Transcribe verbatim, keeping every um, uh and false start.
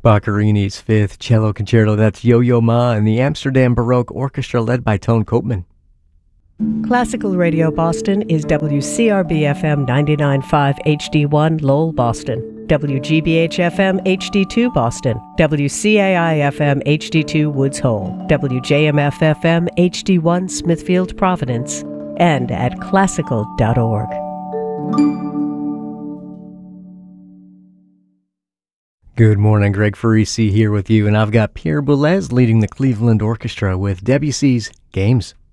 Boccherini's Fifth Cello Concerto, that's Yo-Yo Ma and the Amsterdam Baroque Orchestra led by Tone Koopman. Classical Radio Boston is W C R B F M ninety-nine point five H D one Lowell, Boston, W G B H F M H D two Boston, W C A I F M H D two Woods Hole, W J M F F M H D one Smithfield, Providence, and at classical dot org. Good morning, Greg Farisi here with you, and I've got Pierre Boulez leading the Cleveland Orchestra with Debussy's Games.